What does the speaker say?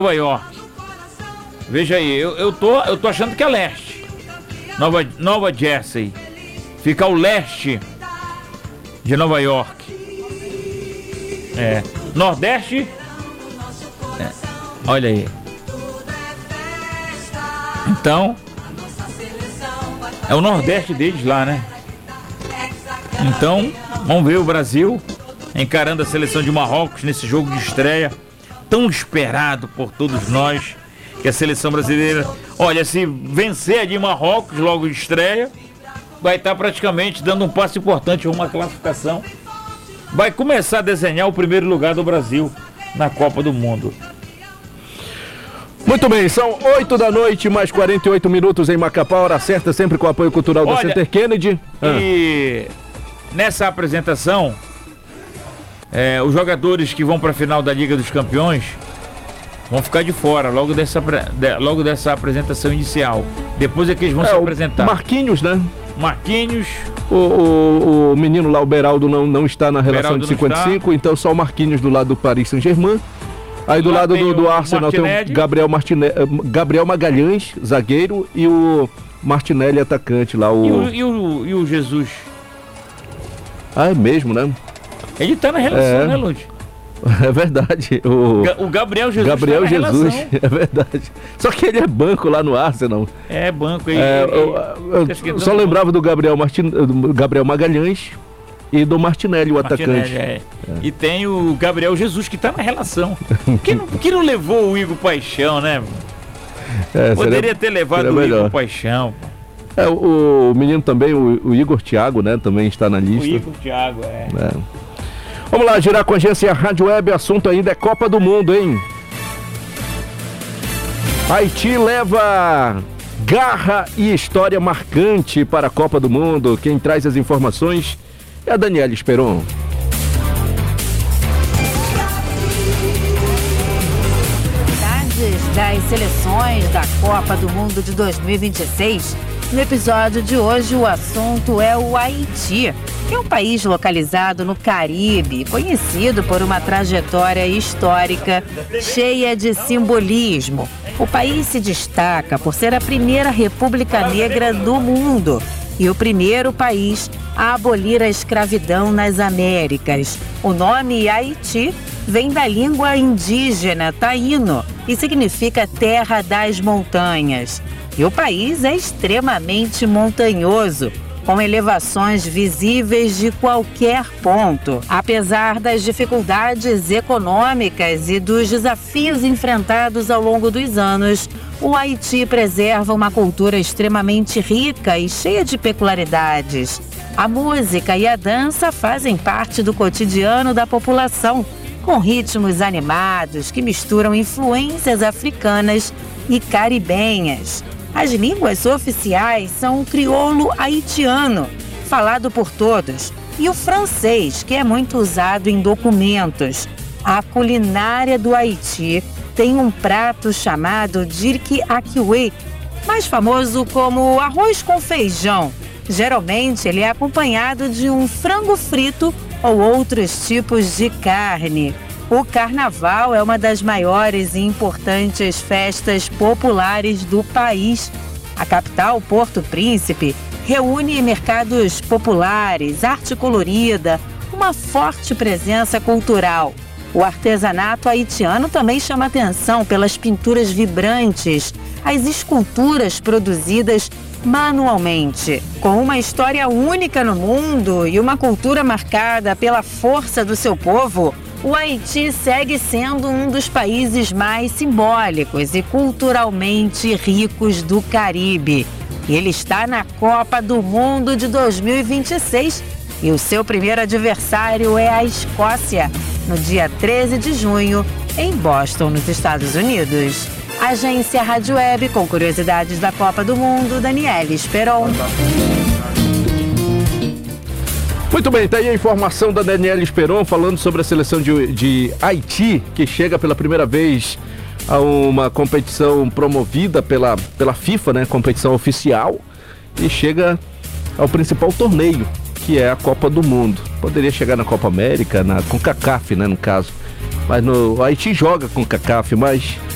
Nova York. Veja aí, eu tô achando que é leste. Nova Jersey. Fica ao leste de Nova York. Nordeste. Olha aí. Então, é o Nordeste deles lá, né? Então, vamos ver o Brasil encarando a seleção de Marrocos nesse jogo de estreia tão esperado por todos nós, que a seleção brasileira, olha, se vencer a de Marrocos logo de estreia, vai estar praticamente dando um passo importante rumo à classificação. Vai começar a desenhar o primeiro lugar do Brasil na Copa do Mundo. Muito bem, são 8 da noite, mais 48 minutos em Macapá, hora certa, sempre com o apoio cultural da Center Kennedy. E nessa apresentação, os jogadores que vão para a final da Liga dos Campeões vão ficar de fora logo dessa apresentação inicial. Depois é que eles vão se apresentar. Marquinhos, né? Marquinhos. O menino lá, o Beraldo, não está na relação de 55, então só o Marquinhos do lado do Paris Saint-Germain. Aí do lado do Arsenal tem o Gabriel Magalhães, zagueiro, e o Martinelli, atacante lá. E o Jesus? Ah, é mesmo, né? Ele tá na relação, né, Lúcio? É verdade. O Gabriel Jesus. Gabriel Jesus, é verdade. Só que ele é banco lá no Arsenal. É banco. Eu só lembrava do Gabriel Magalhães e do Martinelli, o atacante. E tem o Gabriel Jesus, que tá na relação. que não levou o Igor Paixão, né? Poderia ter levado o Igor Paixão. O menino também, o Igor Thiago, né? Também está na lista. O Igor Thiago, Vamos lá, girar com a agência Rádio Web. Assunto ainda é Copa do Mundo, hein? Haiti leva garra e história marcante para a Copa do Mundo. Quem traz as informações é a Daniela Esperon. Das seleções da Copa do Mundo de 2026. No episódio de hoje, o assunto é o Haiti, que é um país localizado no Caribe, conhecido por uma trajetória histórica cheia de simbolismo. O país se destaca por ser a primeira república negra do mundo e o primeiro país a abolir a escravidão nas Américas. O nome Haiti vem da língua indígena taíno e significa terra das montanhas. E o país é extremamente montanhoso, com elevações visíveis de qualquer ponto. Apesar das dificuldades econômicas e dos desafios enfrentados ao longo dos anos, o Haiti preserva uma cultura extremamente rica e cheia de peculiaridades. A música e a dança fazem parte do cotidiano da população, com ritmos animados que misturam influências africanas e caribenhas. As línguas oficiais são o crioulo haitiano, falado por todos, e o francês, que é muito usado em documentos. A culinária do Haiti tem um prato chamado dirk akiwe, mais famoso como arroz com feijão. Geralmente ele é acompanhado de um frango frito ou outros tipos de carne. O Carnaval é uma das maiores e importantes festas populares do país. A capital, Porto Príncipe, reúne mercados populares, arte colorida, uma forte presença cultural. O artesanato haitiano também chama atenção pelas pinturas vibrantes, as esculturas produzidas manualmente. Com uma história única no mundo e uma cultura marcada pela força do seu povo, o Haiti segue sendo um dos países mais simbólicos e culturalmente ricos do Caribe. Ele está na Copa do Mundo de 2026 e o seu primeiro adversário é a Escócia, no dia 13 de junho, em Boston, nos Estados Unidos. Agência Rádio Web, com curiosidades da Copa do Mundo, Daniela Esperon. Muito bem, tá aí a informação da Daniela Esperon falando sobre a seleção de Haiti, que chega pela primeira vez a uma competição promovida pela FIFA, né? Competição oficial, e chega ao principal torneio, que é a Copa do Mundo. Poderia chegar na Copa América, com CONCACAF, né, no caso. Mas o Haiti joga com CONCACAF, mas